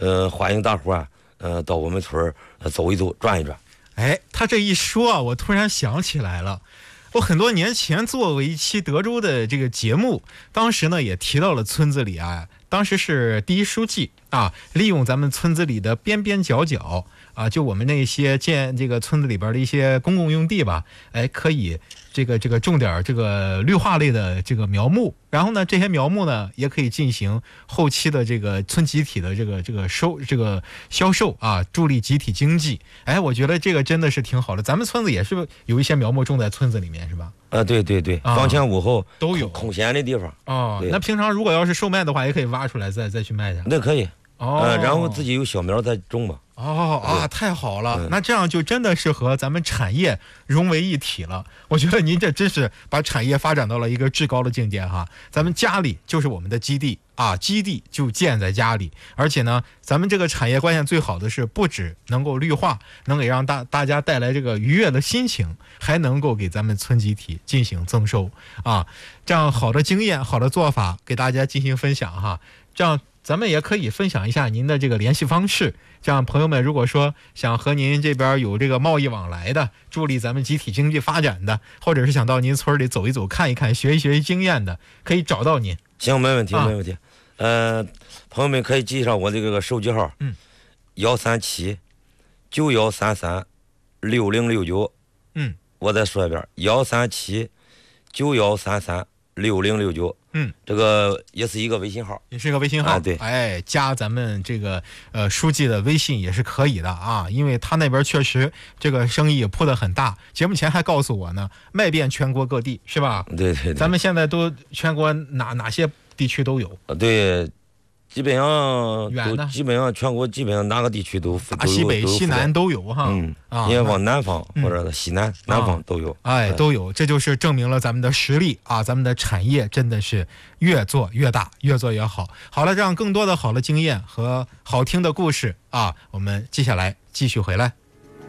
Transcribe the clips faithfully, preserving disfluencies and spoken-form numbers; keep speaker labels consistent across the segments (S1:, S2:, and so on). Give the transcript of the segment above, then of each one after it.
S1: 呃，欢迎大伙啊，呃，到我们村儿、呃、走一走、转一转。
S2: 哎，他这一说啊，我突然想起来了。我很多年前做过一期德州的这个节目，当时呢也提到了村子里啊，当时是第一书记啊，利用咱们村子里的边边角角啊，就我们那些建这个村子里边的一些公共用地吧，哎，可以这个这个种点这个绿化类的这个苗木，然后呢，这些苗木呢也可以进行后期的这个村集体的这个这个收这个销售啊，助力集体经济。哎，我觉得这个真的是挺好的。咱们村子也是有一些苗木种在村子里面，是吧？
S1: 啊，对对对，
S2: 啊
S1: 房前屋后
S2: 都有
S1: 空闲的地方。
S2: 哦，那平常如果要是售卖的话，也可以挖出来再再去卖去。
S1: 那可以。
S2: 哦、
S1: 呃，然后自己有小苗再种嘛。
S2: 哦啊，太好了、
S1: 嗯！
S2: 那这样就真的是和咱们产业融为一体了。我觉得您这真是把产业发展到了一个至高的境界哈。咱们家里就是我们的基地啊，基地就建在家里。而且呢，咱们这个产业关键最好的是，不只能够绿化，能给让大大家带来这个愉悦的心情，还能够给咱们村集体进行增收啊。这样好的经验、好的做法给大家进行分享哈。这样。咱们也可以分享一下您的这个联系方式，这样朋友们如果说想和您这边有这个贸易往来的，助力咱们集体经济发展的，或者是想到您村里走一走、看一看、学一学经验的，可以找到您。
S1: 行，没问题，
S2: 啊、
S1: 没问题。呃，朋友们可以记上我这个手机号，
S2: 嗯，
S1: 幺三七九幺三三六零六九，
S2: 嗯，
S1: 我再说一遍，幺三七九幺三三六零六九。
S2: 嗯，
S1: 这个也是一个微信号，
S2: 也是一个微信号，
S1: 啊、对，
S2: 哎，加咱们这个呃书记的微信也是可以的啊，因为他那边确实这个生意也铺得很大。节目前还告诉我呢，卖遍全国各地，是吧？
S1: 对对对，
S2: 咱们现在都全国哪哪些地区都有？
S1: 对。基本上都基本上全国基本上哪个地区都
S2: 大西北西南都有哈，
S1: 嗯啊，你往南方或者西南、嗯、南方都有，
S2: 哎都有，这就是证明了咱们的实力啊，咱们的产业真的是越做越大，越做越好。好了，这样更多的好的经验和好听的故事啊，我们接下来继续回来。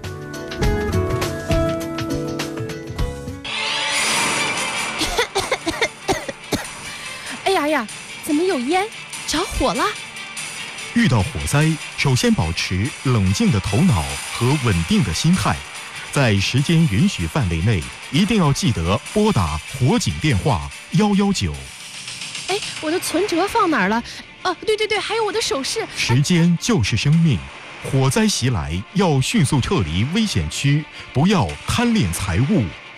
S3: 哎呀呀，怎么有烟？着火了！
S4: 遇到火灾，首先保持冷静的头脑和稳定的心态，在时间允许范围内，一定要记得拨打火警电话幺幺九。
S3: 哎，我的存折放哪儿了？哦，对对对，还有我的首饰。
S4: 时间就是生命，火灾袭来要迅速撤离危险区，不要贪恋财物。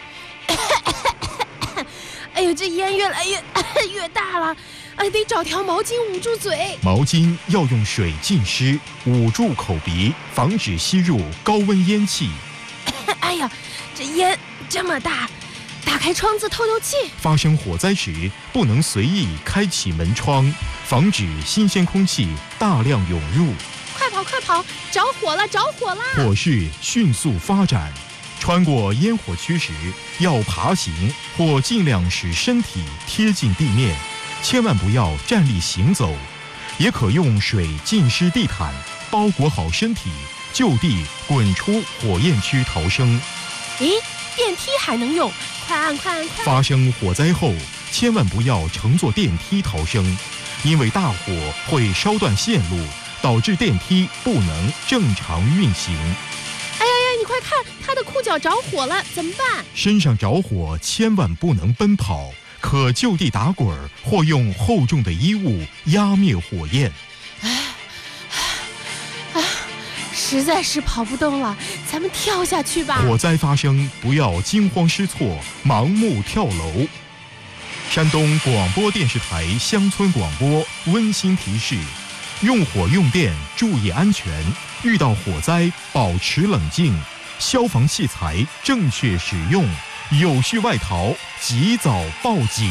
S3: 哎呦，这烟越来越越大了。哎，得找条毛巾捂住嘴。
S4: 毛巾要用水浸湿，捂住口鼻，防止吸入高温烟气。
S3: 哎呀，这烟这么大，打开窗子透透气。
S4: 发生火灾时，不能随意开启门窗，防止新鲜空气大量涌入。
S3: 快跑快跑，着火了着火了！
S4: 火势迅速发展，穿过烟火区时，要爬行或尽量使身体贴近地面。千万不要站立行走，也可用水浸湿地毯，包裹好身体，就地滚出火焰区逃生。
S3: 咦，电梯还能用？快按快按快！
S4: 发生火灾后，千万不要乘坐电梯逃生，因为大火会烧断线路，导致电梯不能正常运行。
S3: 哎呀呀，你快看，他的裤脚着火了，怎么办？
S4: 身上着火，千万不能奔跑。可就地打滚或用厚重的衣物压灭火焰。
S3: 哎，啊，实在是跑不动了，咱们跳下去吧。
S4: 火灾发生，不要惊慌失措、盲目跳楼。山东广播电视台乡村广播温馨提示：用火用电注意安全，遇到火灾保持冷静，消防器材正确使用。有序外逃，及早报警。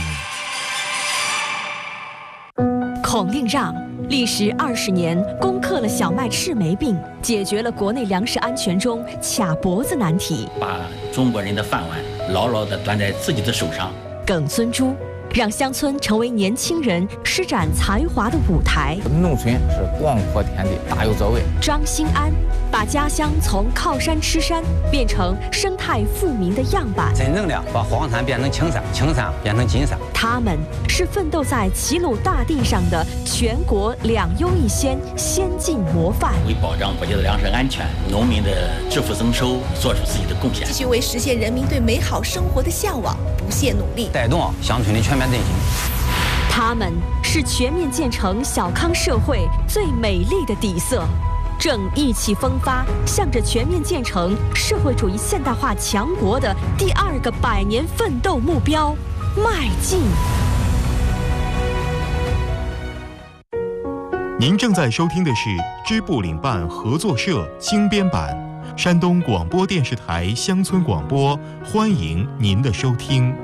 S5: 孔令让历时二十年，攻克了小麦赤霉病，解决了国内粮食安全中卡脖子难题，
S6: 把中国人的饭碗牢牢地端在自己的手上。
S5: 耿尊珠让乡村成为年轻人施展才华的舞台。
S7: 农村是广阔天地，大有作为。
S5: 张兴安把家乡从靠山吃山变成生态富民的样板，
S8: 真正的把黄山变成青山，青山变成金山。
S5: 他他们是奋斗在齐鲁大地上的全国两优一先先进模范，
S6: 为保障国家的粮食安全、农民的致富增收做出自己的贡献，
S8: 继续为实现人民对美好生活的向往不懈努力，
S7: 带动乡村的全面振兴。
S5: 他们是全面建成小康社会最美丽的底色，正意气风发，向着全面建成社会主义现代化强国的第二个百年奋斗目标迈进。
S4: 您正在收听的是支部领办合作社精编版山东广播电视台乡村广播，欢迎您的收听。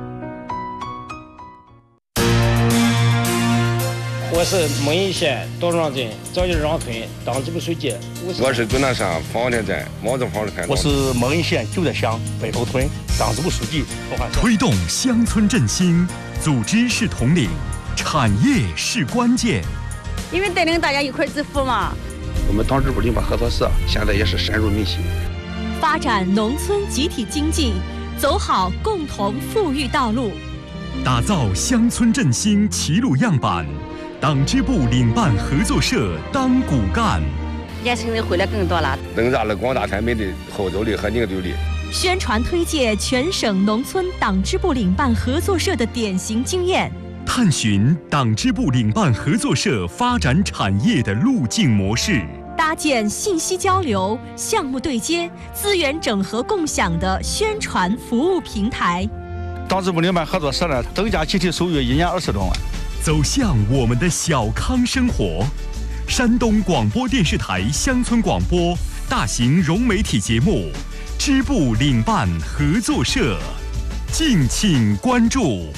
S9: 我是蒙邑县道庄镇赵家庄村党支部书记。
S10: 我是终南山方田镇毛泽坊村。
S11: 我是蒙邑县旧德乡北头村党支部书记。
S4: 推动乡村振兴，组织是统领，产业是关键。
S12: 因为带领大家一块致富嘛。
S10: 我们党支部领办合作社现在也是深入民心，
S5: 发展农村集体经济，走好共同富裕道路，
S4: 打造乡村振兴齐鲁样板。党支部领办合作社当骨干，
S12: 年轻人回来更多了，
S10: 增大了广大村民的后走力和凝聚力。
S5: 宣传推介全省农村党支部领办合作社的典型经验，
S4: 探寻党支部领办合作社发展产业的路径模式，
S5: 搭建信息交流、项目对接、资源整合共享的宣传服务平台。
S11: 党支部领办合作社呢，增加集体收入一年二十多万。
S4: 走向我们的小康生活。山东广播电视台乡村广播大型融媒体节目支部领办合作社，敬请关注。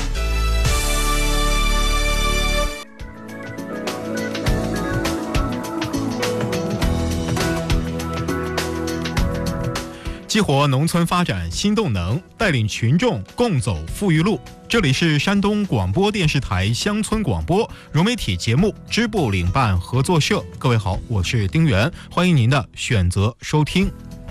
S2: 激活农村发展新动能，带领群众共走富裕路。这里是山东广播电视台乡村广播融媒体节目支部领办合作社。各位好，我是丁元，欢迎您的选择收听。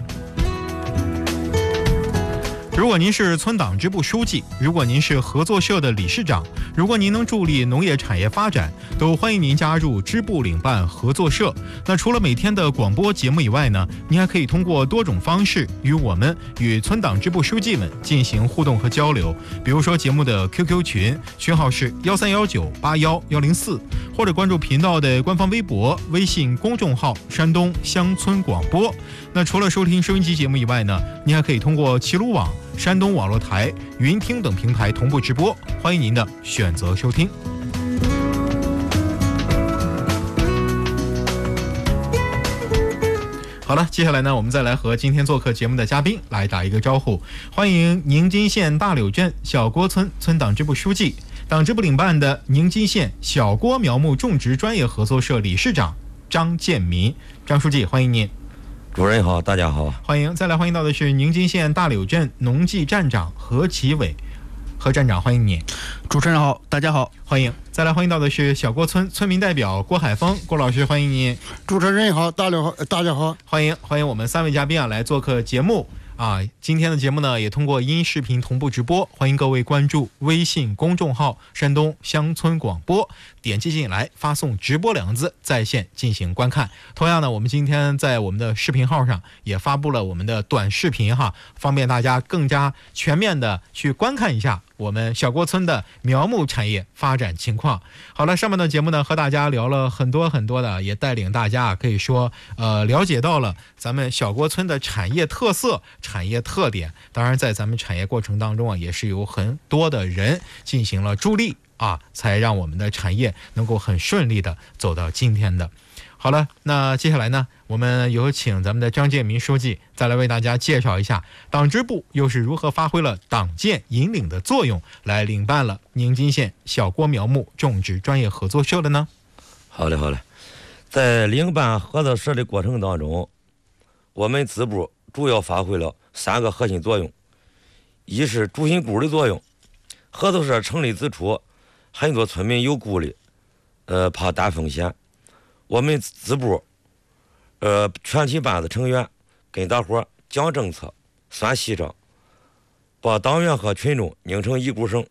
S2: 如果您是村党支部书记，如果您是合作社的理事长，如果您能助力农业产业发展，都欢迎您加入支部领办合作社。那除了每天的广播节目以外呢，您还可以通过多种方式与我们与村党支部书记们进行互动和交流。比如说节目的 Q Q 群，群号是幺三幺九八幺幺零四，或者关注频道的官方微博、微信公众号山东乡村广播。那除了收听收音机节目以外呢，您还可以通过齐鲁网、山东网络台、云听等平台同步直播，欢迎您的选择收听。好了，接下来呢，我们再来和今天做客节目的嘉宾来打一个招呼。欢迎宁津县大柳镇小郭村村党支部书记、党支部领办的宁津县小郭苗木种植专业合作社理事长张建民。张书记，欢迎您。
S1: 主任好，大家好，
S2: 欢迎。再来欢迎到的是宁津县大柳镇农技站长何其伟，何站长，欢迎你。
S11: 主持人好，大家好，
S2: 欢迎。再来欢迎到的是小郭村村民代表郭海峰，郭老师，欢迎你。
S13: 主持人好，大柳好，大家好，
S2: 欢迎欢迎我们三位嘉宾啊来做客节目啊。今天的节目呢也通过音视频同步直播，欢迎各位关注微信公众号山东乡村广播，点击进来发送直播两个字在线进行观看。同样呢，我们今天在我们的视频号上也发布了我们的短视频哈，方便大家更加全面的去观看一下我们小郭村的苗木产业发展情况。好了，上面的节目呢和大家聊了很多很多的，也带领大家可以说呃了解到了咱们小郭村的产业特色、产业特点。当然在咱们产业过程当中啊，也是有很多的人进行了助力啊，才让我们的产业能够很顺利的走到今天的。好了，那接下来呢，我们有请咱们的张建民书记再来为大家介绍一下党支部又是如何发挥了党建引领的作用，来领办了宁津县小郭苗木种植专业合作社的呢？
S1: 好嘞好嘞，在领办合作社的过程当中，我们支部主要发挥了三个核心作用。一是主心骨的作用，合作社成立之初，很多村民有顾虑，呃，怕担风险。我们支部，呃，全体班子成员跟大伙讲政策、算细账，把党员和群众拧成一股绳，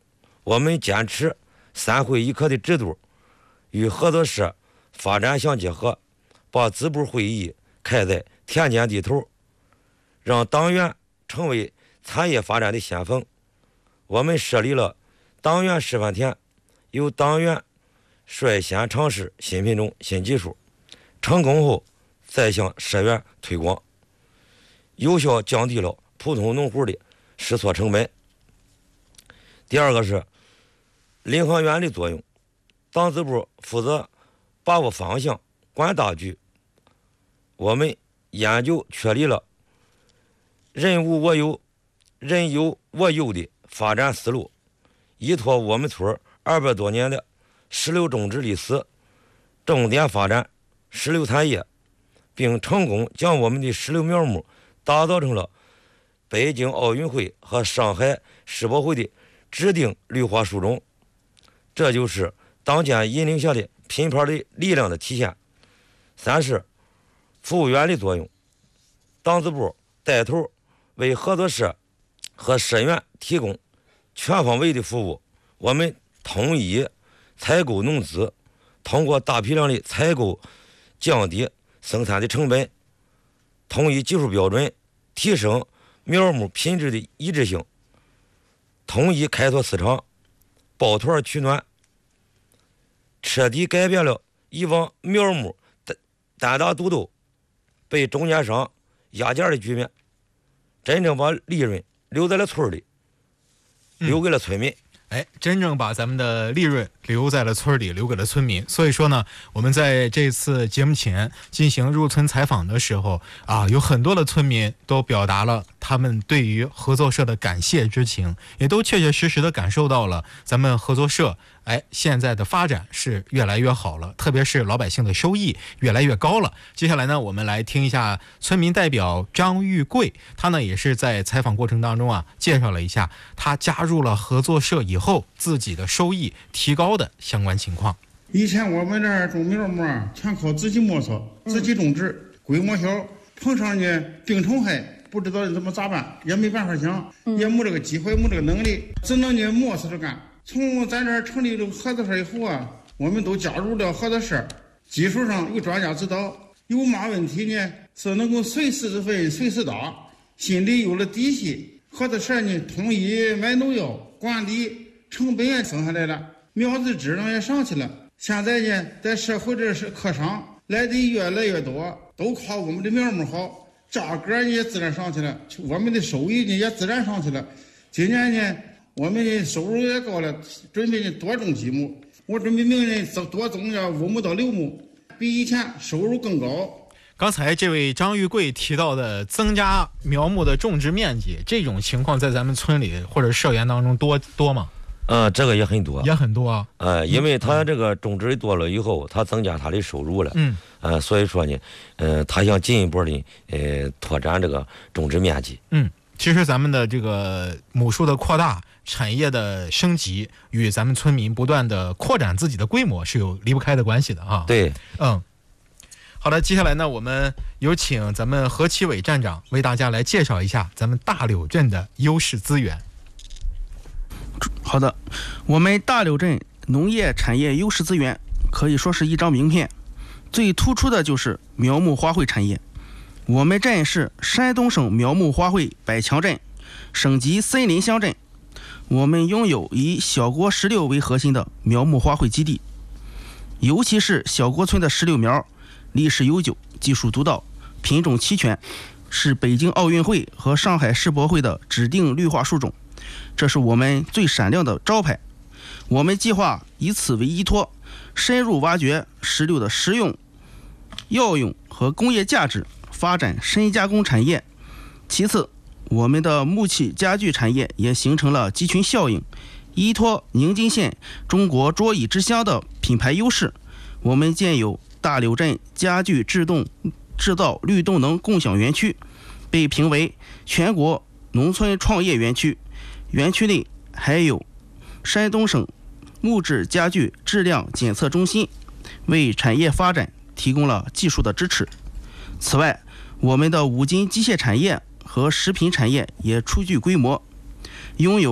S1: 我们坚持三会一课的制度，与合作社发展相结合，把支部会议开在田间地头，让党员成为产业发展的先锋。我们设立了党员示范田，由党员率先尝试新品种、新技术，成功后再向社员推广，有效降低了普通农户的试错成本。第二个是领航员的作用，党支部负责把握方向、管大局。我们研究确立了人无我有、人有我有的发展思路，依托我们村二百多年的石榴种植历史，重点发展石榴产业，并成功将我们的石榴苗木打造成了北京奥运会和上海世博会的指定绿化树种。这就是党建引领下的品牌的力量的体现。三是服务员的作用，党支部带头为合作社和社员提供全方位的服务。我们统一采购农资，通过大批量的采购降低生产的成本，统一技术标准，提升苗木品质的一致性，统一开拓市场，抱团取暖，彻底改变了以往苗木单打独斗、被中间商压价的局面，真正把利润留在了村里，留给了村民。
S2: 哎，真正把咱们的利润留在了村里，留给了村民。所以说呢，我们在这次节目前进行入村采访的时候啊，有很多的村民都表达了他们对于合作社的感谢之情，也都确确实实的感受到了咱们合作社哎现在的发展是越来越好了，特别是老百姓的收益越来越高了。接下来呢，我们来听一下村民代表张玉贵，他呢也是在采访过程当中啊，介绍了一下他加入了合作社以后自己的收益提高的相关情况。
S14: 以前我们这儿种苗木啊，全靠自己摸索、自己种植，规模小，碰上呢病虫害，不知道怎么咋办，也没办法想，也没这个机会，没这个能力，只能呢摸索着干。从咱这儿成立了合作社以后啊，我们都加入了合作社，技术上有专家指导，有嘛问题呢是能够随时问、随时答，心里有了底气。合作社呢统一买农药，管理成本也省下来了，苗子质量也上去了。现在呢，在社会这是客商来的越来越多，都靠我们的苗木好，价格呢也自然上去了，我们的收益呢也自然上去了。今年呢，我们的收入也高了，准备呢多种几亩，我准备明年多种了五亩到六亩，比以前收入更高。
S2: 刚才这位张玉贵提到的增加苗木的种植面积，这种情况在咱们村里或者社员当中多多吗？
S1: 呃，这个也很多，
S2: 也很多啊。
S1: 呃，因为他这个种植多了以后，他增加他的收入了。
S2: 嗯。
S1: 呃，所以说呢，呃，他想进一步的呃拓展这个种植面积。
S2: 嗯，其实咱们的这个亩数的扩大、产业的升级，与咱们村民不断的扩展自己的规模是有离不开的关系的啊。
S1: 对。
S2: 嗯。好的，接下来呢，我们有请咱们何其伟站长为大家来介绍一下咱们大柳镇的优势资源。
S15: 好的，我们大柳镇农业产业优势资源可以说是一张名片，最突出的就是苗木花卉产业。我们镇是山东省苗木花卉百强镇，省级森林乡镇。我们拥有以小国石榴为核心的苗木花卉基地，尤其是小国村的石榴苗，历史悠久，技术独到，品种齐全，是北京奥运会和上海世博会的指定绿化树种。这是我们最闪亮的招牌。我们计划以此为依托，深入挖掘石榴的实用、药用和工业价值，发展深加工产业。其次，我们的木器家具产业也形成了集群效应，依托宁津县中国桌椅之乡的品牌优势，我们建有大柳镇家具制动制造绿动能共享园区，被评为全国农村创业园区。园区内还有山东省木质家具质量检测中心，为产业发展提供了技术的支持。此外，我们的五金机械产业和食品产业也初具规模，拥有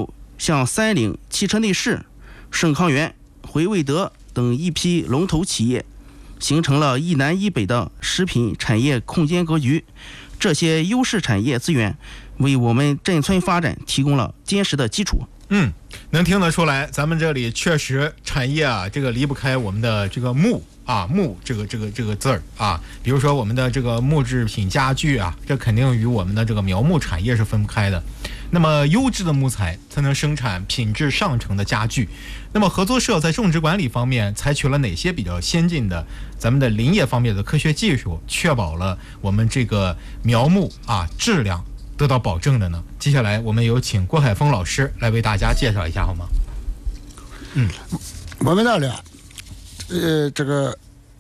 S15: 像三菱、汽车内饰、盛康源、回味德等一批龙头企业，形成了一南一北的食品产业空间格局。这些优势产业资源为我们镇村发展提供了坚实的基础。
S2: 嗯，能听得出来，咱们这里确实产业啊，这个离不开我们的这个木啊，木这个这个这个字儿啊。比如说我们的这个木制品家具啊，这肯定与我们的这个苗木产业是分不开的。那么优质的木材才能生产品质上乘的家具。那么合作社在种植管理方面采取了哪些比较先进的咱们的林业方面的科学技术，确保了我们这个苗木啊质量得到保证的呢？接下来我们有请郭海峰老师来为大家介绍一下好吗？
S13: 嗯，我们那里呃这个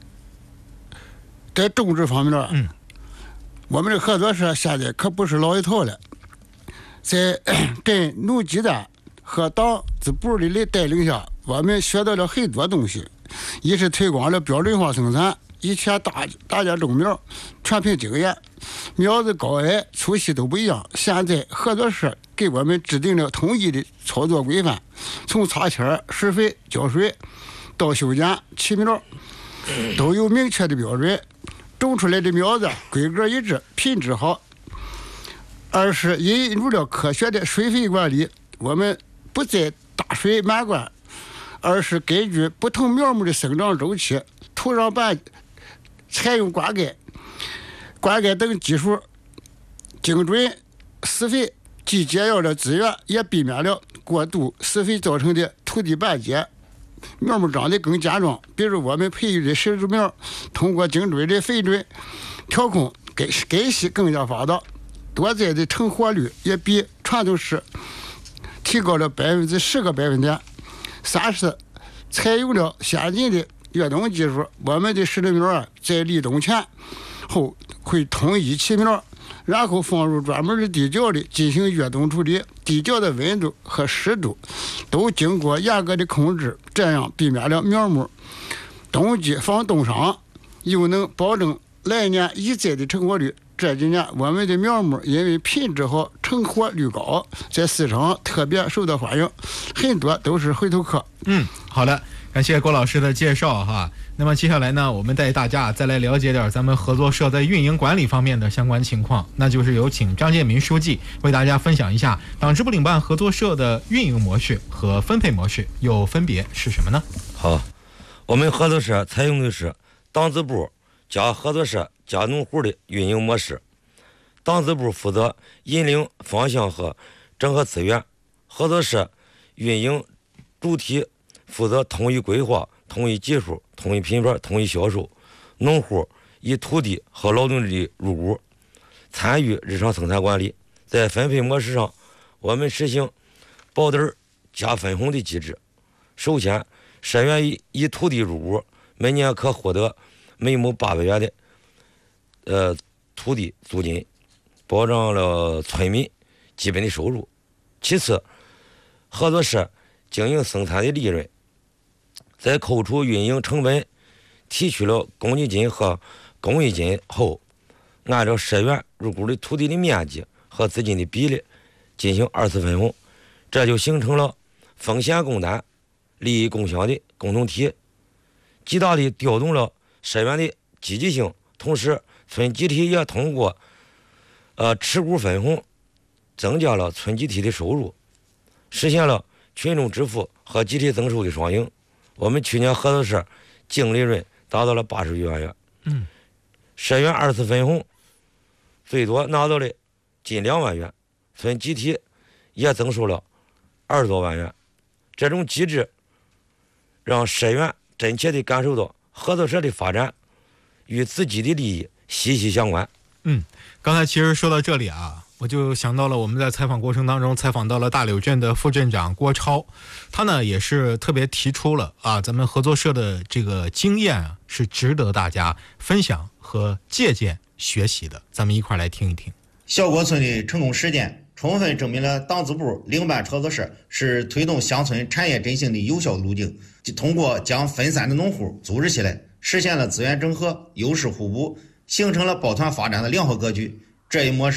S13: 在种植方面呢，嗯，我们的合作社现在可不是老一套了，在镇农机的和党支部里的带领下，我们学到了很多东西。一是推广了标准化生产，以前大大家种苗全凭经验，苗子高矮粗细都不一样。现在合作社给我们制定了统一的操作规范，从插签、施肥、浇水到修剪、起苗都有明确的标准，种出来的苗子规格一致，品质好。二是引入了科学的水肥管理，我们不再大水漫灌，而是根据不同苗木的生长周期、土壤板采用灌溉、灌溉等技术，精准施肥，既节约了资源，也避免了过度施肥造成的土地板结，苗木长得更健壮。比如我们培育的石竹苗，通过精准的肥准调控，根根系更加发达，多栽的成活率也比传统式提高了百分之十个百分点。三是采用了先进的越冬技术，我们的石竹苗啊，在立冬前后会统一起苗，然后放入专门的地窖里进行越冬处理，地窖的温度和湿度都经过严格的控制，这样避免了苗木冬季防冻伤，又能保证来年一栽的成活率。这几年我们的苗木因为品质好、成活率高，在市场上特别受到欢迎，很多都是回头客。
S2: 嗯，好的，感谢郭老师的介绍哈。那么接下来呢，我们带大家再来了解点咱们合作社在运营管理方面的相关情况，那就是有请张建民书记为大家分享一下党支部领办合作社的运营模式和分配模式又分别是什么呢？
S1: 好，我们合作社采用的是党支部加合作社加农户的运营模式。党支部负责引领方向和整合资源，合作社运营主体负责统一规划、统一技术、统一品牌、统一销售。农户以土地和劳动力入股，参与日常生产管理。在分配模式上，我们实行保底加分红的机制。首先，社员以以土地入股，每年可获得每亩八百元的呃土地租金，保障了村民基本的收入。其次，合作社经营生产的利润，在扣除运营成本、提取了公积金和公益金后，按照社员入股的土地的面积和资金的比例进行二次分红，这就形成了风险共担、利益共享的共同体，极大地调动了社员的积极性。同时，村集体也通过呃持股分红，增加了村集体的收入，实现了群众致富和集体增收的双赢。我们去年合作社净利润达到了八十余万元。
S2: 嗯，
S1: 社员二次分红最多拿到了近两万元，村集体也增收了二十多万元。这种机制让社员真切地感受到合作社的发展与自己的利益息息相关。
S2: 嗯，刚才其实说到这里啊，我就想到了我们在采访过程当中采访到了大柳镇的副镇长郭超，他呢也是特别提出了啊，咱们合作社的这个经验啊是值得大家分享和借鉴学习的，咱们一块来听一听。
S16: 小郭村的成功实践充分证明了党支部领办合作社是推动乡村产业振兴的有效路径，通过将分散的农户组织起来，实现了资源整合、优势互补，形成了抱团发展的良好格局。这一模式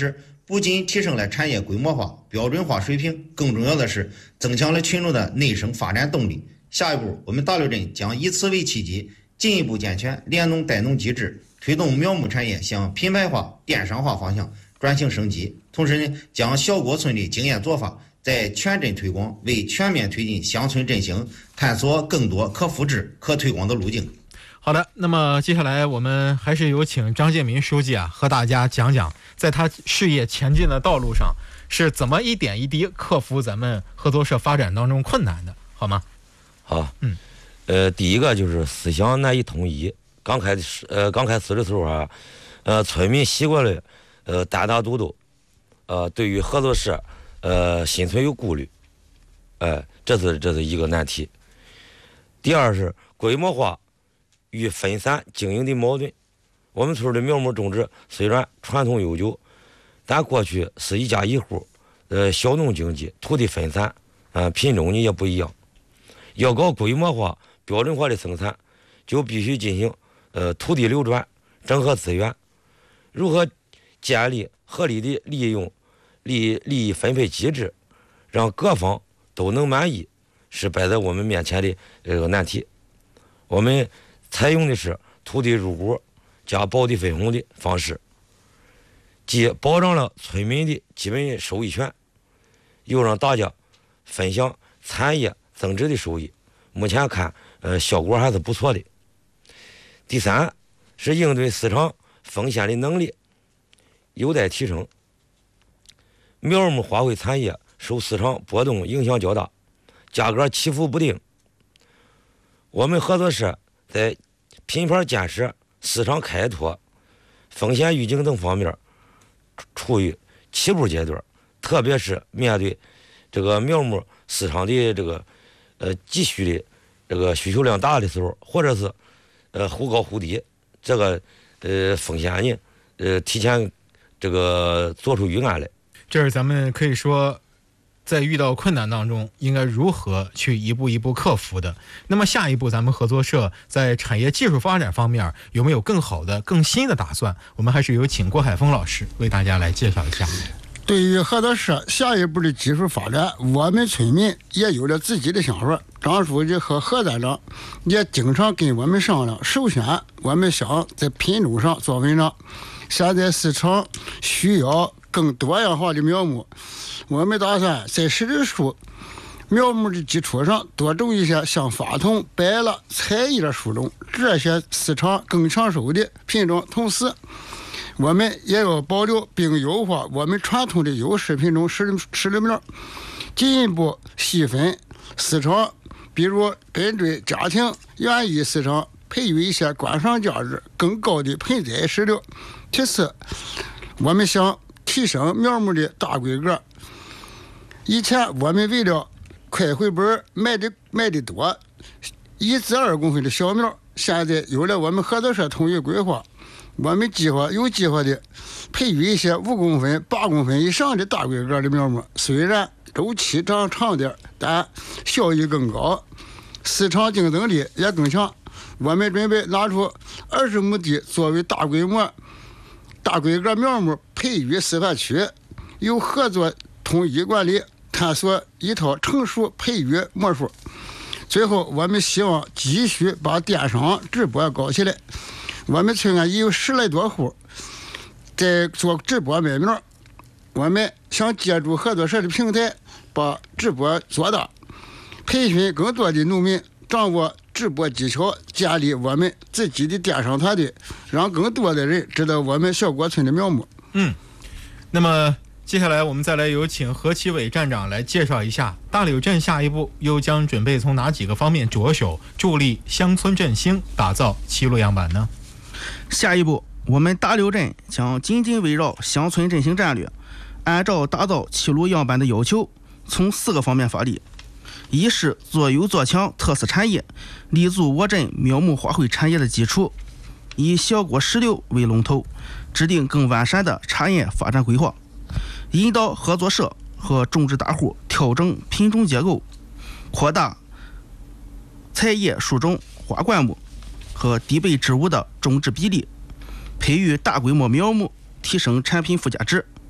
S16: 不仅提升了产业规模化、标准化水平，更重要的是增强了群众的内生发展动力。下一步，我们大刘镇将以此为契机，进一步健全联农带农机制，推动苗牧产业向品牌化、电商化方向转型升级。同时呢，将小郭村的经验做法在全镇推广，为全面推进乡村振兴探索更多可复制、可推广的路径。
S2: 好的，那么接下来我们还是有请张建民书记啊，和大家讲讲在他事业前进的道路上是怎么一点一滴克服咱们合作社发展当中困难的，好吗？
S1: 好，
S2: 嗯，
S1: 呃，第一个就是思想难以统一。刚开始，呃，刚开始的时候啊，呃，村民习惯了，呃，单打独斗，呃，对于合作社，呃，心存有顾虑，呃，这是这是一个难题。第二是规模化与分散经营的矛盾。我们村的苗木种植虽然传统悠久，但过去是一家一户，呃，小农经济，土地分散，呃，品种呢也不一样。要搞规模化、标准化的生产，就必须进行呃土地流转、整合资源，如何建立合理的利用利利益分配机制，让各方都能满意，是摆在我们面前的这个难题。我们采用的是土地入股加保地分红的方式，既保障了村民的基本收益权，又让大家分享产业增值的收益。目前看，呃，效果还是不错的。第三是应对市场风险的能力有待提升。苗木花卉产业受市场波动影响较大，价格起伏不定。我们合作社在品牌建设、市场开拓、风险预警等方面处于起步阶段，特别是面对这个苗木市场的这个呃急需的这个需求量大的时候，或者是呃忽高忽低，这个呃风险呢呃提前这个做出预案来。
S2: 这是咱们可以说在遇到困难当中应该如何去一步一步克服的。那么下一步咱们合作社在产业技术发展方面有没有更好的更新的打算？我们还是有请郭海峰老师为大家来介绍一下。
S13: 对于合作社下一步的技术发展，我们村民也有了自己的想法。张书记和何站长也经常跟我们商量。首先我们想在品种上做文章，现在市场需要更多样化的苗木，我们打算在十里树苗木的基础上多种一些像法桐、白蜡、彩叶树种，这些市场更抢手的品种。同时我们也要保留并优化我们传统的优势品种石石榴苗，进一步细分市场，比如针对家庭园艺市场培育一些观赏价值更高的盆栽石榴。其次，我们想提升苗木的大规格。以前我们为了快回本卖的卖的多，一至二公分的小苗，现在有了我们合作社统一规划，我们计划有计划的培育一些五公分、八公分以上的大规格的苗木，虽然周期长长点，但效益更高，市场竞争力也更强。我们准备拿出二十亩地作为大规模、大规格苗木培育示范区，由合作统一管理，探索一套成熟培育模术。最后，我们希望继续把电商直播搞起来。我们村啊已有十来多户在做直播卖苗，我们想借助合作社的平台，把直播做大，培训更多的农民掌握直播技巧，建立我们自己的电商团队，让更多的人知道我们小郭村的苗木。
S2: 嗯，那么接下来我们再来有请何其伟站长来介绍一下大柳镇下一步又将准备从哪几个方面着手，助力乡村振兴，打造齐鲁样板呢？
S15: 下一步，我们大柳镇将紧紧围绕乡村振兴战略，按照打造齐鲁样板的要求，从四个方面发力。一是做优做强特色产业，立足我镇苗木花卉产业的基础，以小郭石榴为龙头，制定更完善的产业发展规划，引导合作社和种植大户调整品种结构，扩大彩叶树种、花灌木和低背植物的种植比例，培育大规模苗木，提升产品附加值。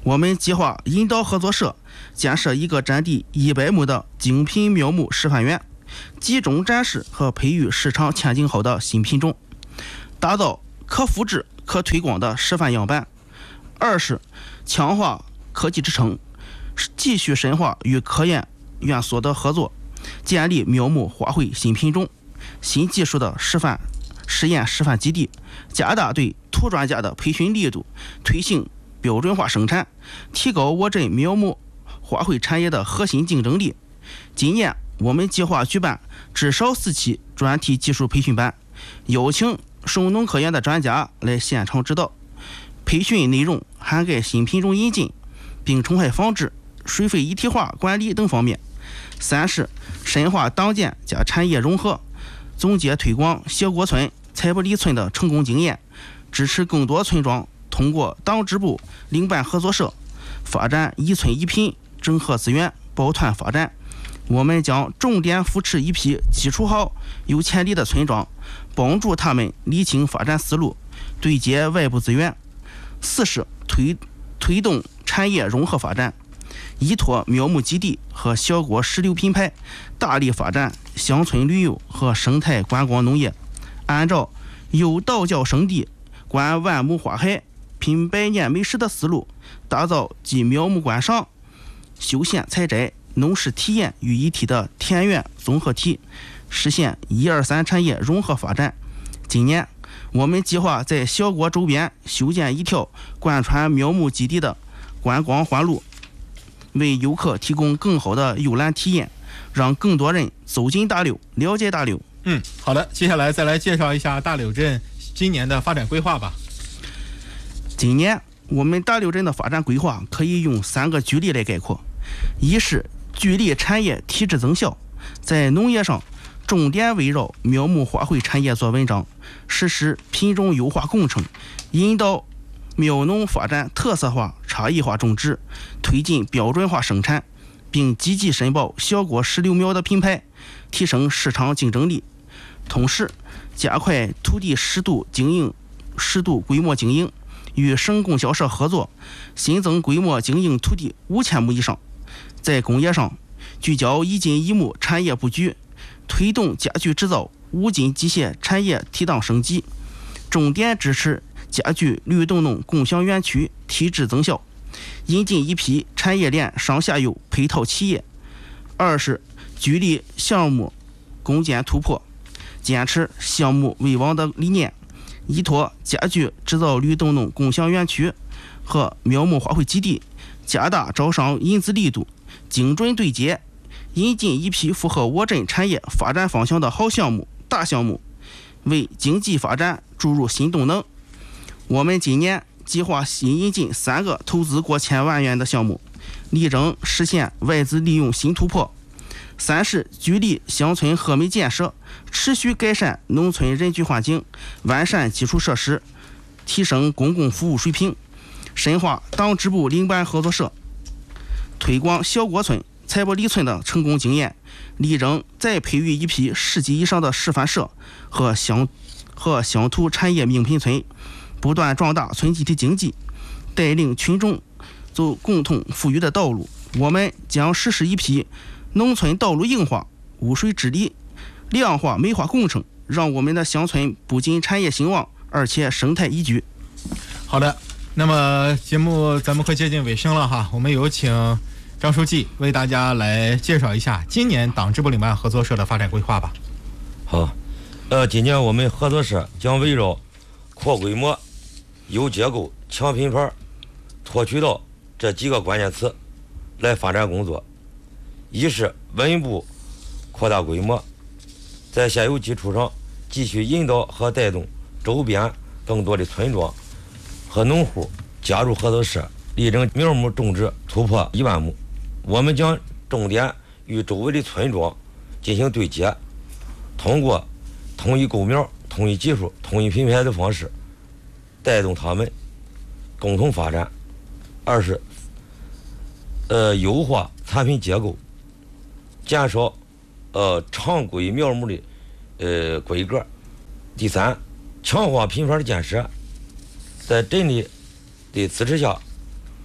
S15: 我们计划引导合作社建设一个占地一百亩的精品苗木示范园，集中展示和培育市场前景好的新品种，打造可复制、可推广的示范样板。二是强化科技支撑，继续深化与科研院所的合作，建立苗木花卉新品种、新技术的示范实验示范基地，加大对土专家的培训力度，推行标准化生产，提高我镇苗木花卉产业的核心竞争力。今年我们计划举办至少四期专题技术培训班，邀请省农科院的专家来现场指导。培训内容涵盖新品种引进、病虫害防治、水肥一体化管理等方面。三是深化党建加产业融合，总结推广小郭村、采布里村的成功经验，支持更多村庄通过党支部领办合作社发展一村一品，整合资源，抱团发展。我们将重点扶持一批基础好、有潜力的村庄，帮助他们理清发展思路，对接外部资源。四是推推动产业融合发展，依托苗木基地和小郭石榴品牌，大力发展乡村旅游和生态观光农业，按照有道教圣地、观万亩花海、品百年美食的思路，打造集苗木观赏、休闲采摘、农事体验于一体的田园综合体，实现一二三产业融合发展。今年我们计划在小郭周边修建一条贯穿苗木基地的观光环路，为游客提供更好的游览体验，让更多人走进大柳，了解大柳。
S2: 嗯，好的，接下来再来介绍一下大柳镇今年的发展规划吧。
S15: 今年我们大柳镇的发展规划可以用三个举例来概括：一是聚力产业体制增效，在农业上重点围绕苗木花卉产业做文章，实施品种优化工程，引导苗农发展特色化、差异化种植，推进标准化生产，并积极申报小郭石榴苗的品牌，提升市场竞争力。同时，加快土地适度经营、适度规模经营，与省供销社合作，新增规模经营土地五千亩以上。在工业上，聚焦一金一木产业布局，推动家具制造、五金机械产业提档升级，重点支持家具绿灯笼共享园区体制增效，引进一批产业链上下游配套企业。二是聚力项目攻坚突破，坚持项目为王的理念，依托家具制造绿灯笼共享园区和苗木花卉基地，加大招商引资力度，精准对接，引进一批符合我镇产业发展方向的好项目、大项目，为经济发展注入新动能。我们今年计划新引进三个投资过千万元的项目，力争实现外资利用新突破。三是聚力乡村和美建设，持续改善农村人居环境，完善基础设施，提升公共服务水平，深化党支部领办合作社，推广小郭村、采布里村的成功经验，力争再培育一批十级以上的示范社和乡和乡土产业名品村，不断壮大村集体经济，带领群众走共同富裕的道路。我们将实施一批农村道路硬化、污水治理、量化美化工程，让我们的乡村不仅产业兴旺，而且生态宜居。
S2: 好的，那么节目咱们快接近尾声了哈，我们有请张书记为大家来介绍一下今年党支部领办合作社的发展规划吧。
S1: 好，呃，今年我们合作社将围绕扩规模、优结构、强品牌、拓渠道这几个关键词来发展工作。一是稳步扩大规模，在现有基础上继续引导和带动周边更多的村庄和农户加入合作社，力争苗木种植突破一万亩。我们将重点与周围的村庄进行对接，通过统一购苗、统一技术、统一品牌的方式，带动他们共同发展。二是呃优化产品结构，减少呃常规苗木的呃规格。第三，强化品牌的建设，在镇里的支持下，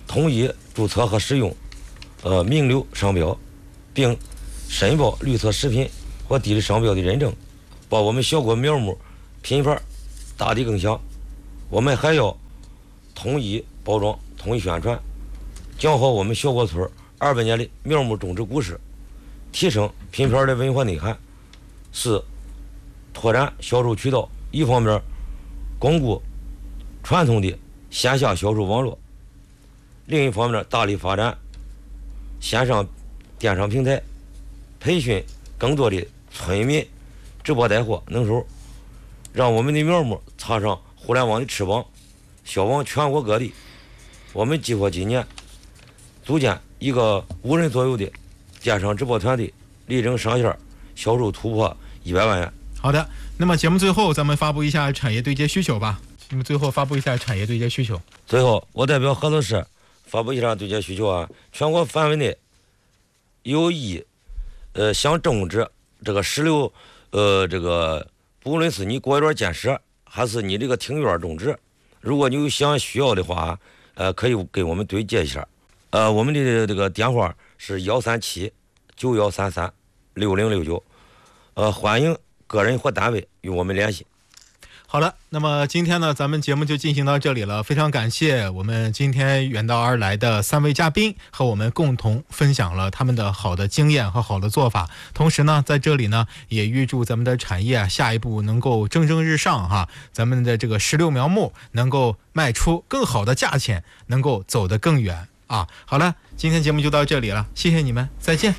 S1: 统一注册和使用呃名流商标，并申报绿色食品或地理商标的认证，把我们小国苗木品牌打得更响。我们还要统一包装、统一宣传，讲好我们小国村二百年的苗木种植故事，提升品牌的文化内涵，是拓展销售渠道，一方面巩固传统的线下销售网络，另一方面大力发展线上电商平台，培训更多的村民直播带货能手，让我们的苗木插上互联网的翅膀，销往全国各地。我们计划今年组建一个五人左右的电商直播团队，力争上线销售突破一百万元。
S2: 好的，那么节目最后咱们发布一下产业对接需求吧。节目最后发布一下产业对接需求。
S1: 最后，我代表合作社发布一下对接需求啊，全国范围内有意呃想种植这个石榴，呃这个不论是你果园建设还是你这个庭院种植，如果你有想需要的话，呃可以给我们对接一下。呃，我们的这个电话是幺三七九幺三三六零六九，呃，欢迎个人或单位与我们联系。
S2: 好了，那么今天呢，咱们节目就进行到这里了。非常感谢我们今天远道而来的三位嘉宾和我们共同分享了他们的好的经验和好的做法。同时呢，在这里呢，也预祝咱们的产业下一步能够蒸蒸日上哈，咱们的这个石榴苗木能够卖出更好的价钱，能够走得更远啊。好了，今天节目就到这里了，谢谢你们，再见。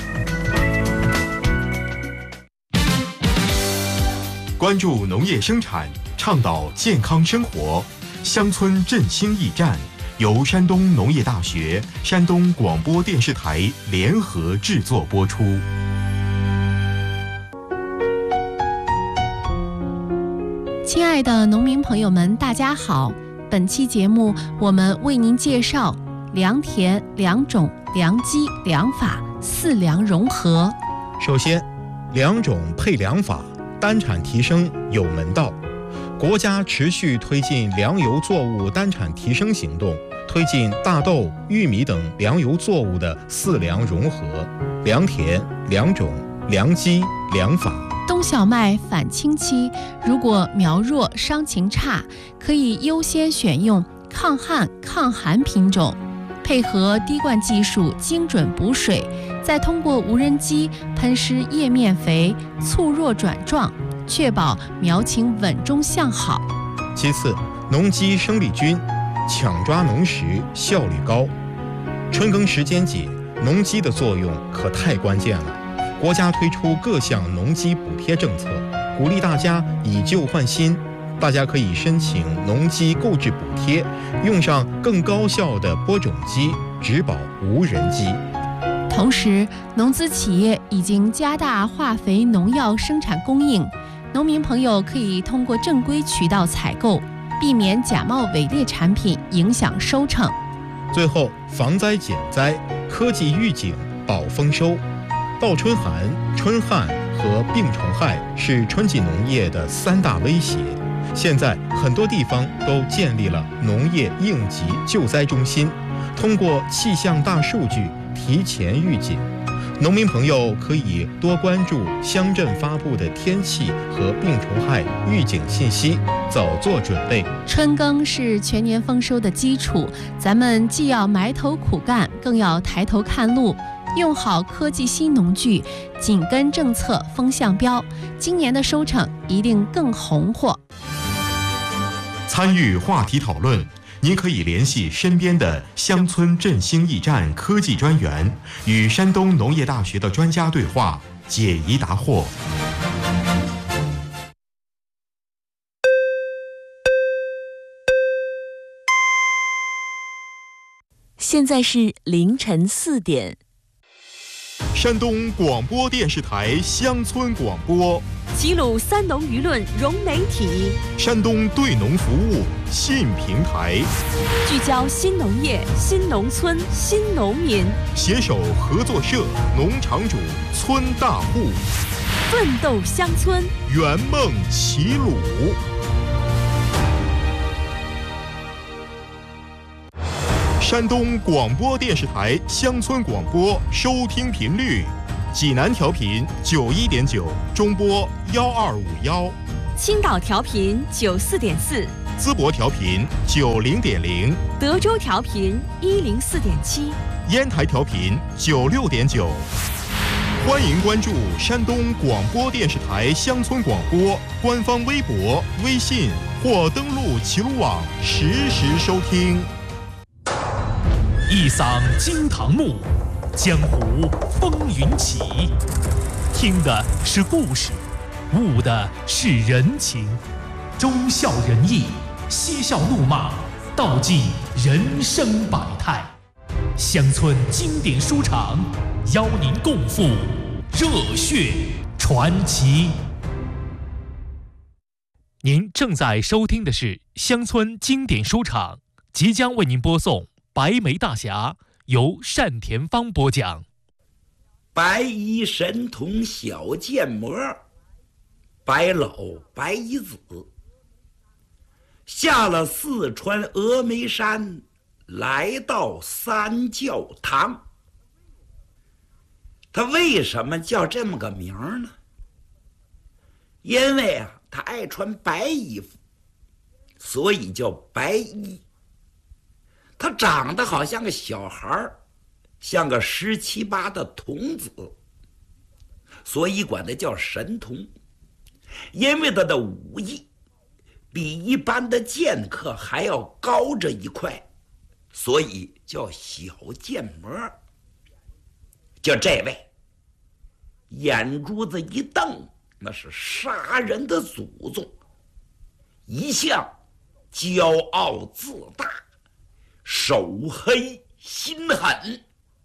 S4: 关注农业生产，倡导健康生活，乡村振兴驿站由山东农业大学、山东广播电视台联合制作播出。
S3: 亲爱的农民朋友们，大家好！本期节目我们为您介绍良田、良种、良机、良法四良融合。
S2: 首先，良种配良法，单产提升有门道。国家持续推进粮油作物单产提升行动，推进大豆、玉米等粮油作物的四良融合，良田、良种、良机、良法。
S3: 冬小麦返青期，如果苗弱、伤情差，可以优先选用抗旱、抗寒品种，配合滴灌技术精准补水，再通过无人机喷施叶面肥，促弱转壮，确保苗情稳中向好。
S2: 其次，农机生力军，抢抓农时效率高。春耕时间紧，农机的作用可太关键了。国家推出各项农机补贴政策，鼓励大家以旧换新。大家可以申请农机购置补贴，用上更高效的播种机，只保无人机。
S3: 同时，农资企业已经加大化肥、农药生产供应，农民朋友可以通过正规渠道采购，避免假冒伪劣产品影响收成。
S2: 最后，防灾减灾，科技预警保丰收。倒春寒、春旱和病虫害是春季农业的三大威胁。现在很多地方都建立了农业应急救灾中心，通过气象大数据提前预警。农民朋友可以多关注乡镇发布的天气和病虫害预警信息，早做准备。
S3: 春耕是全年丰收的基础，咱们既要埋头苦干，更要抬头看路，用好科技新农具，紧跟政策风向标，今年的收成一定更红火。
S4: 参与话题讨论，您可以联系身边的乡村振兴驿站科技专员，与山东农业大学的专家对话，解疑答惑。
S5: 现在是凌晨四点。
S4: 山东广播电视台乡村广播，
S5: 齐鲁三农舆论融媒体，
S4: 山东对农服务新平台，
S5: 聚焦新农业、新农村、新农民，
S4: 携手合作社、农场主、村大户，
S5: 奋斗乡村，
S4: 圆梦齐鲁。 山东广播电视台乡村广播收听频率：济南调频九一点九，中波幺二五幺；
S5: 青岛调频九四点四，
S4: 淄博调频九零点零，
S5: 德州调频一零四点七，
S4: 烟台调频九六点九。欢迎关注山东广播电视台乡村广播官方微博、微信或登录齐鲁网实时收听。
S17: 一嗓惊堂木，江湖风云起。听的是故事，悟的是人情，忠孝仁义，嬉笑怒骂，道尽人生百态。乡村经典书场，邀您共赴热血传奇。您正在收听的是乡村经典书场，即将为您播送《白眉大侠》，由单田芳播讲。
S18: 白衣神童小剑魔，白老白衣子，下了四川峨眉山，来到三教堂。他为什么叫这么个名呢？因为啊，他爱穿白衣服，所以叫白衣。他长得好像个小孩，像个十七八的童子，所以管他叫神童。因为他的武艺比一般的剑客还要高着一块，所以叫小剑魔。就这位，眼珠子一瞪，那是杀人的祖宗，一向骄傲自大，手黑心狠。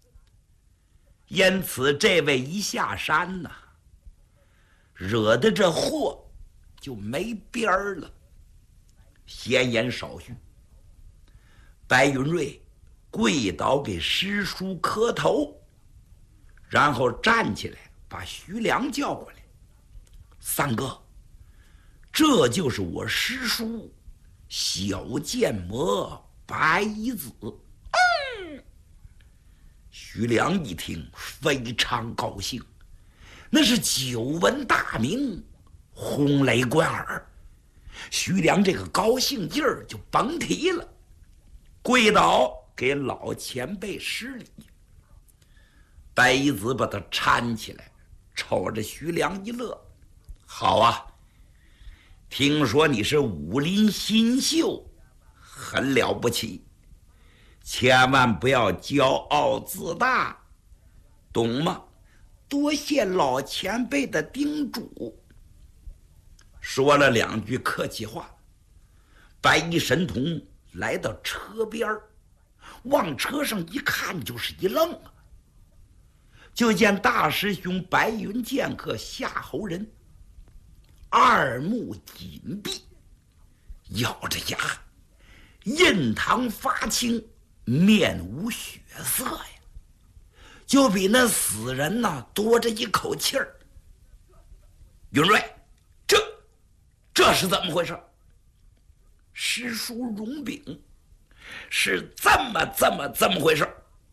S18: 因此这位一下山呐、啊，惹得这祸就没边儿了。闲言少叙，白云瑞跪倒给师叔磕头，然后站起来把徐良叫过来。三哥，这就是我师叔小剑魔白衣子。嗯，徐良一听非常高兴，那是久闻大名，轰雷贯耳。徐良这个高兴劲儿就甭提了，跪倒给老前辈施礼。白衣子把他搀起来，瞅着徐良一乐：“好啊，听说你是武林新秀，很了不起，千万不要骄傲自大，懂吗？多谢老前辈的叮嘱。”说了两句客气话，白衣神童来到车边，往车上一看就是一愣啊，就见大师兄白云剑客夏侯仁二目紧闭，咬着牙，印堂发青，面无血色呀，就比那死人呐、啊、多着一口气儿。云瑞，这这是怎么回事？师叔容禀，是这么这么这么回事。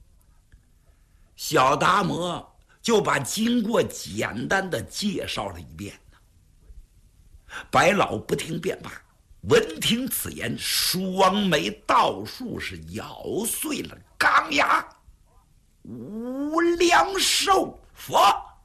S18: 小达摩就把经过简单的介绍了一遍。白老不听便罢，闻听此言，双眉倒竖，是咬碎了钢牙。无量寿佛，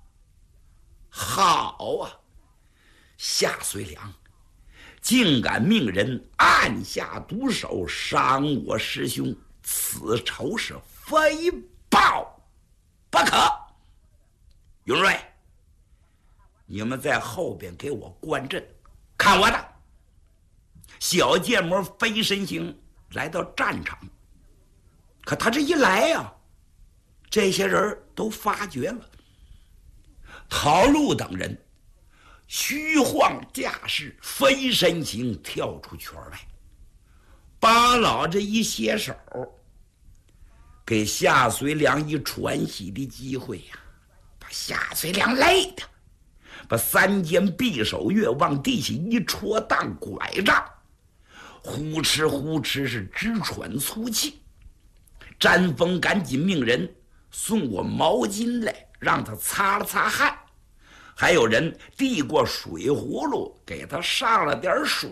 S18: 好啊！夏遂良竟敢命人按下毒手，伤我师兄，此仇是非报不可。云瑞，你们在后边给我观阵，看我的。小剑魔飞身行来到战场，可他这一来呀、啊，这些人都发觉了。陶禄等人虚晃架势，飞身行跳出圈外。八老这一歇手，给夏遂良一喘息的机会呀、啊，把夏遂良累的把三尖匕首月往地下一戳当拐杖，呼哧呼哧是直喘粗气。 詹凤赶紧命人送过毛巾来，让他擦了擦汗，还有人递过水葫芦给他上了点水。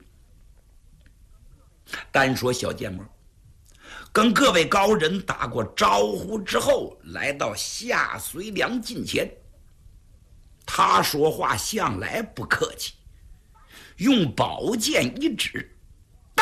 S18: 单说小建模跟各位高人打过招呼之后，来到夏随良近前。他说话向来不客气，用宝剑一指，来，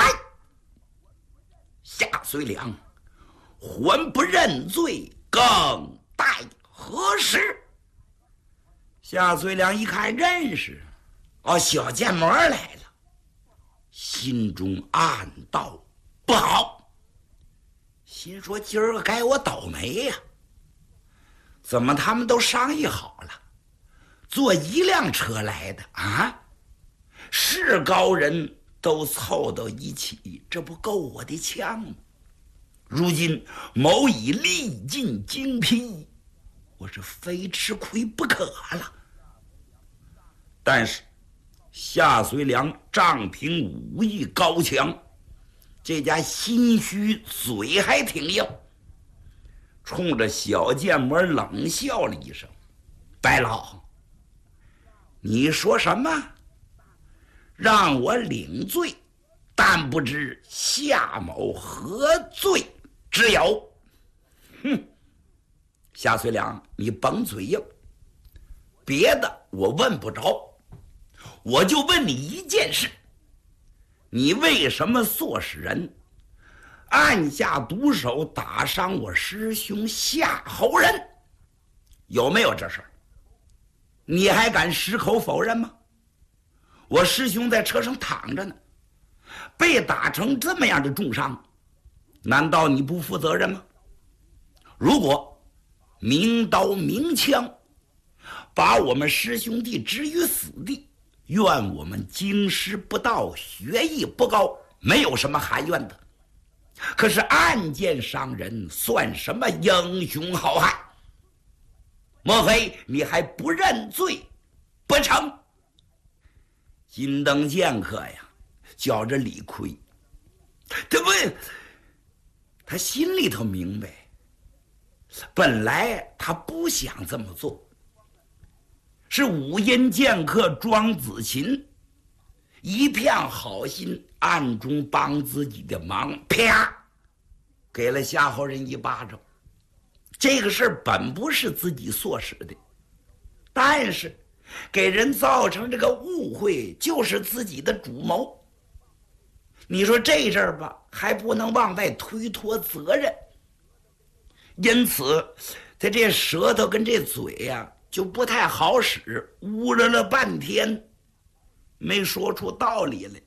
S18: 夏随良还不认罪，更待何时？夏随良一看认识，哦，小建模来了，心中暗道不好，心说今儿个该我倒霉呀！怎么他们都商议好了，坐一辆车来的啊？是高人都凑到一起，这不够我的呛吗？如今某已历尽精辟，我是非吃亏不可了。但是夏随良仗凭武艺高强，这家心虚，嘴还挺硬，冲着小建模冷笑了一声：“白老，你说什么？让我领罪，但不知夏某何罪之有？”哼，夏随良，你甭嘴硬，别的我问不着，我就问你一件事：你为什么唆使人按下毒手打伤我师兄夏侯仁？有没有这事儿？你还敢矢口否认吗？我师兄在车上躺着呢，被打成这么样的重伤，难道你不负责任吗？如果明刀明枪把我们师兄弟置于死地，怨我们经师不到，学艺不高，没有什么含怨的。可是暗箭伤人，算什么英雄好汉？莫非你还不认罪不成？金灯剑客呀，觉着理亏，对不对？他心里头明白，本来他不想这么做，是五阴剑客庄子琴一片好心，暗中帮自己的忙，啪，给了夏侯仁一巴掌。这个事儿本不是自己唆使的，但是给人造成这个误会，就是自己的主谋。你说这阵儿吧，还不能往外推脱责任，因此他这舌头跟这嘴呀、啊、就不太好使，呜了了半天没说出道理来。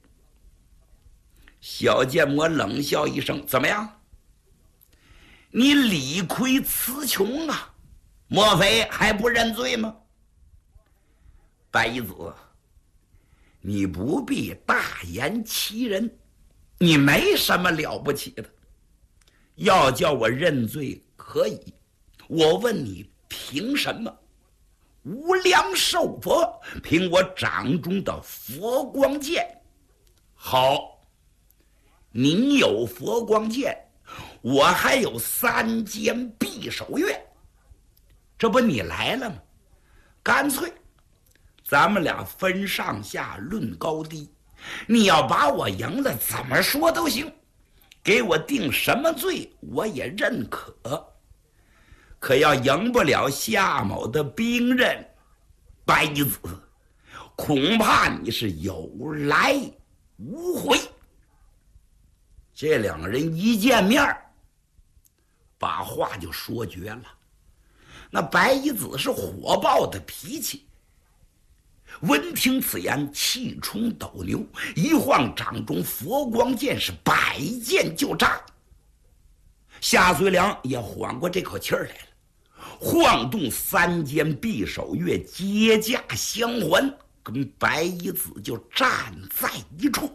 S18: 小建模冷笑一声：“怎么样？你理亏词穷啊，莫非还不认罪吗？”白衣子，你不必大言欺人，你没什么了不起的。要叫我认罪可以，我问你凭什么？无量寿佛，凭我掌中的佛光剑。好，你有佛光剑，我还有三尖匕首钺，这不你来了吗？干脆咱们俩分上下论高低，你要把我赢了，怎么说都行，给我定什么罪我也认可。可要赢不了夏某的兵刃，白衣子，恐怕你是有来无回。这两个人一见面，把话就说绝了。那白衣子是火爆的脾气，闻听此言，气冲斗牛，一晃掌中佛光剑是百剑就扎。夏随良也缓过这口气儿来了，晃动三尖匕首钺，接驾相还，跟白衣子就站在一处。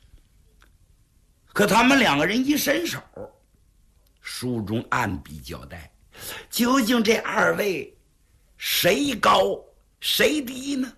S18: 可他们两个人一伸手，书中暗笔交代，究竟这二位谁高谁低呢？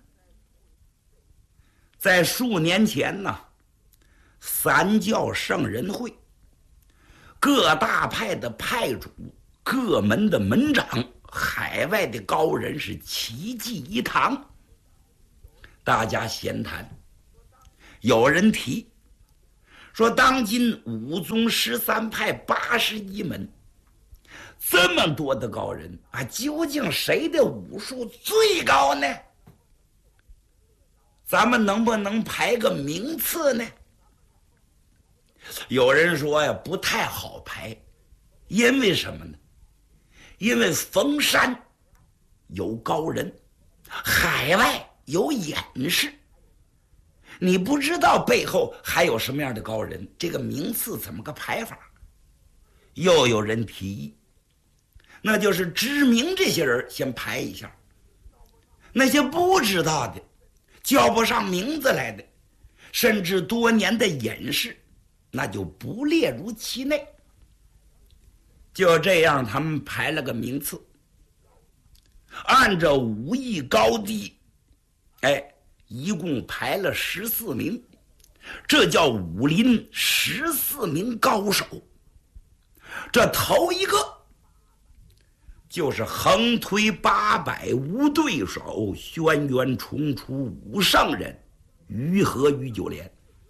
S18: 在数年前呢，三教圣人会各大派的派主、各门的门长、海外的高人是齐聚一堂，大家闲谈。有人提说，当今五宗十三派八十一门，这么多的高人啊，究竟谁的武术最高呢？咱们能不能排个名次呢？有人说呀，不太好排，因为什么呢？因为逢山有高人，海外有隐士，你不知道背后还有什么样的高人，这个名次怎么个排法？又有人提议，那就是知名这些人先排一下，那些不知道的、叫不上名字来的，甚至多年的隐士，那就不列入其内。就这样，他们排了个名次，按照武艺高低，哎，一共排了十四名，这叫武林十四名高手。这头一个就是横推八百无对手，轩辕重出武圣人于和于九连。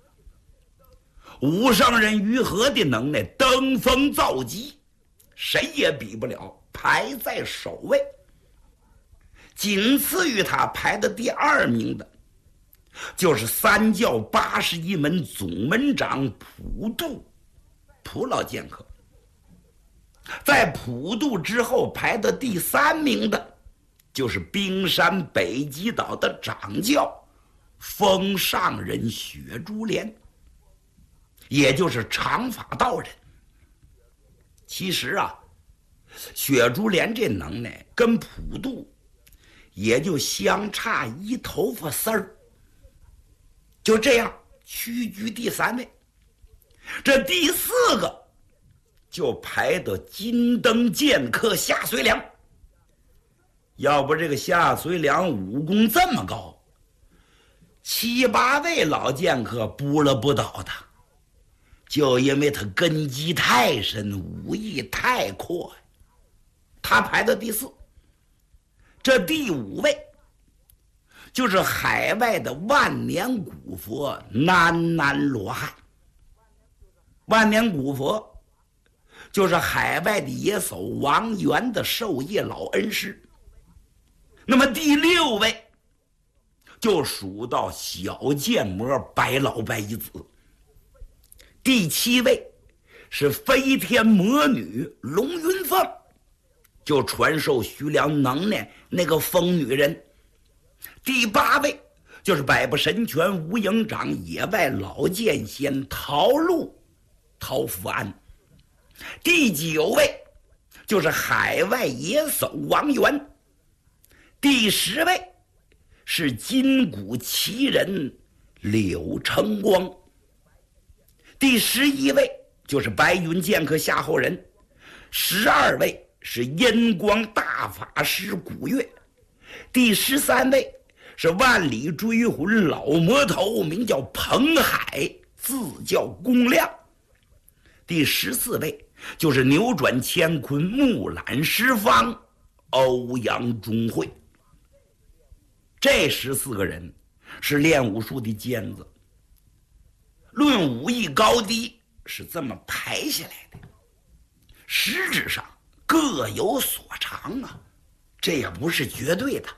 S18: 武圣人于和的能耐登峰造极，谁也比不了，排在首位。仅次于他排的第二名的，就是三教八十一门总门长普渡普老剑客。在普渡之后排的第三名的，就是冰山北极岛的掌教封上人雪珠莲，也就是长发道人。其实啊，雪珠莲这能耐跟普渡也就相差一头发丝儿，就这样屈居第三位。这第四个就排到金灯剑客夏遂良。要不这个夏遂良武功这么高，七八位老剑客扑了不倒他，就因为他根基太深，武艺太阔，他排到第四。这第五位就是海外的万年古佛南南罗汉。万年古佛就是海外的野叟王元的授业老恩师。那么第六位就数到小剑魔白老白衣子。第七位是飞天魔女龙云凤，就传授徐良能耐那个疯女人。第八位就是百步神拳无影掌野外老剑仙陶禄陶福安。第九位就是海外野叟王元。第十位是金谷奇人柳成光。第十一位就是白云剑客夏后人。十二位是阴光大法师古月。第十三位是万里追魂老魔头，名叫彭海，字叫公亮。第十四位就是扭转乾坤木兰十方欧阳中会。这十四个人是练武术的尖子，论武艺高低是这么排下来的，实质上各有所长啊，这也不是绝对的。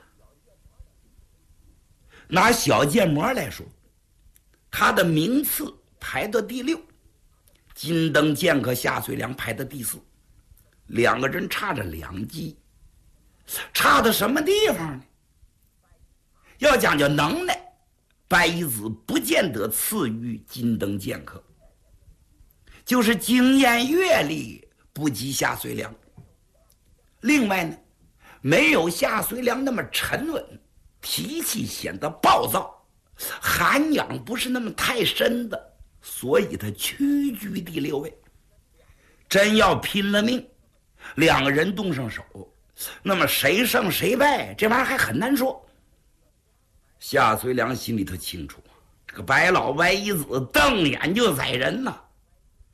S18: 拿小剑魔来说，他的名次排到第六，金灯剑客夏遂良排到第四，两个人差着两级。差到什么地方呢？要讲究能耐，白衣子不见得次于金灯剑客，就是经验阅历不及夏遂良。另外呢，没有夏遂良那么沉稳，脾气显得暴躁，涵养不是那么太深的，所以他屈居第六位。真要拼了命，两个人动上手，那么谁胜谁败，这玩意儿还很难说。夏遂良心里头清楚，这个白老白衣子瞪眼就宰人呐，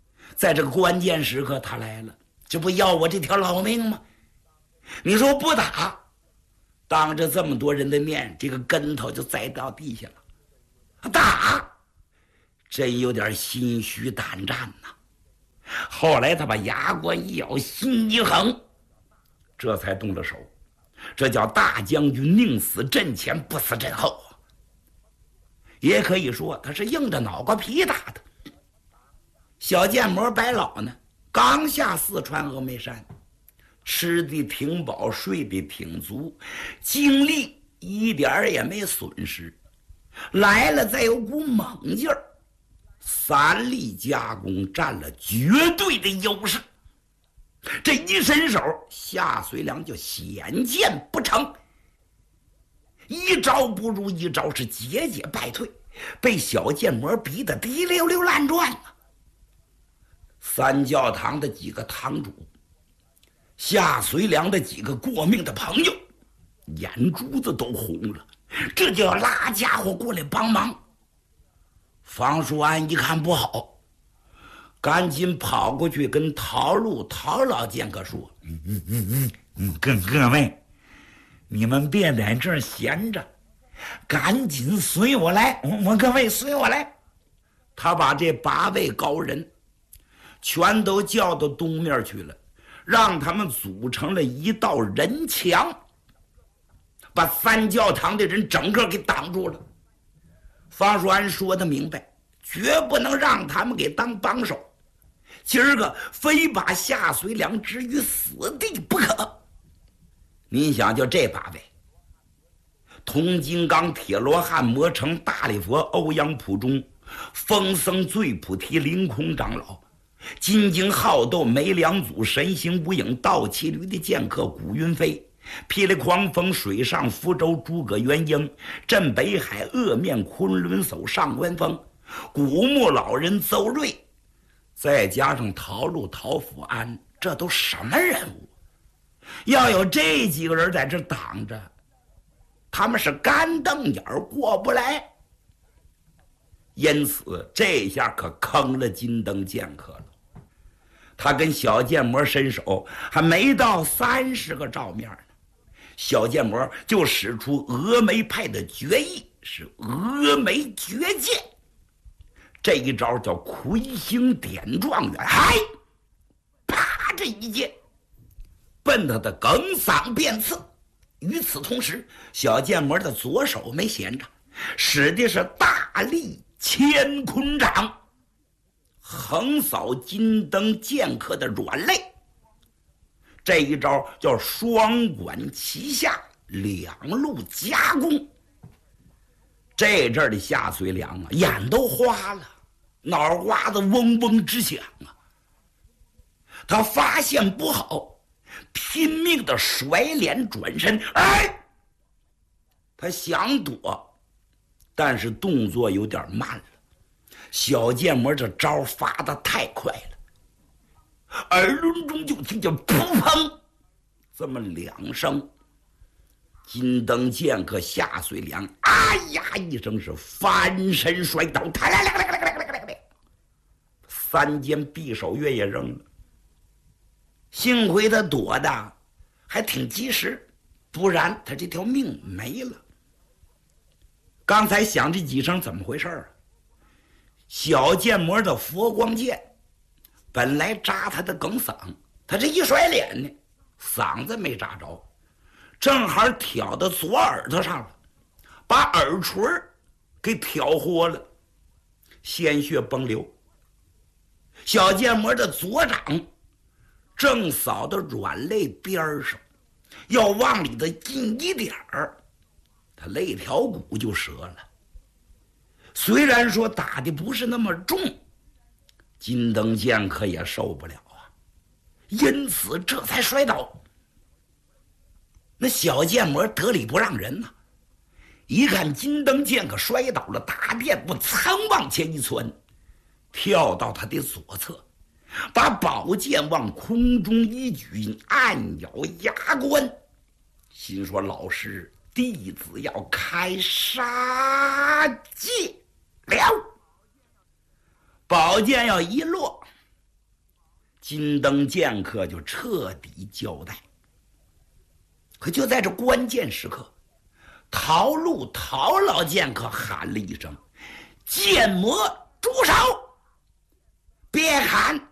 S18: 在这个关键时刻他来了，这不要我这条老命吗？你说不打，当着这么多人的面，这个跟头就栽到地下了。打，真有点心虚胆战呐。后来他把牙关一咬，心一横，这才动了手。这叫大将军宁死阵前，不死阵后啊。也可以说他是硬着脑瓜皮打的。小建模白老呢，刚下四川峨眉山，吃的挺饱，睡的挺足，精力一点也没损失。来了再有股猛劲儿，三力加工占了绝对的优势。这一伸手，夏遂良就险见不成，一招不如一招，是节节败退，被小建模逼得滴溜溜乱转了。三教堂的几个堂主，夏遂良的几个过命的朋友，眼珠子都红了，这就要拉家伙过来帮忙。方叔安一看不好，赶紧跑过去跟陶禄陶老剑客说：“嗯嗯嗯嗯，各各位，你们别在这儿闲着，赶紧随我来！我各位随我来。”他把这八位高人全都叫到东面去了，让他们组成了一道人墙，把三教堂的人整个给挡住了。方叔安说得明白，绝不能让他们给当帮手，今儿个非把夏遂良置于死地不可。您想，就这八位：铜金刚、铁罗汉、魔城、大力佛、欧阳普忠、风僧、醉菩提、凌空长老、金睛好斗、梅良祖、神行无影、倒骑驴的剑客古云飞、霹雳狂风、水上福州诸葛元英、镇北海恶面昆仑叟上官峰、古墓老人邹瑞，再加上陶禄陶福安，这都什么人物？要有这几个人在这挡着，他们是干瞪眼过不来。因此这下可坑了金灯剑客了。他跟小建模伸手还没到三十个照面呢，小建模就使出峨眉派的绝艺，是峨眉绝剑。这一招叫魁星点状元，嗨，啪，这一剑奔他的梗嗓便刺。与此同时，小建模的左手没闲着，使的是大力乾坤掌，横扫金灯剑客的软肋。这一招叫双管齐下，两路夹攻。这阵儿的夏遂良啊，眼都花了，脑瓜子嗡嗡直响啊。他发现不好，拼命的甩脸转身，哎，他想躲，但是动作有点慢了。小建模这招发的太快了，耳轮中就听见扑砰这么两声，金灯剑客夏遂良啊呀一声是翻身摔倒，来来来来来来来来，三尖匕首钺也扔了。幸亏他躲的还挺及时，不然他这条命没了。刚才响这几声怎么回事啊？小建模的佛光剑本来扎他的梗嗓，他这一甩脸呢，嗓子没扎着，正好挑到左耳朵上了，把耳垂给挑豁了，鲜血崩流。小建模的左掌正扫到软肋边上，要往里头进一点儿，他肋条骨就折了。虽然说打的不是那么重，金灯剑客也受不了啊，因此这才摔倒。那小建模得理不让人呐、啊，一看金灯剑客摔倒了，大便不噌往前一窜，跳到他的左侧，把宝剑往空中一举，按咬牙关，心说老师弟子要开杀戒了。宝剑要一落， 金灯剑客就彻底交代。可就在这关键时刻，陶禄陶老剑客喊了一声：“剑魔住手！别砍！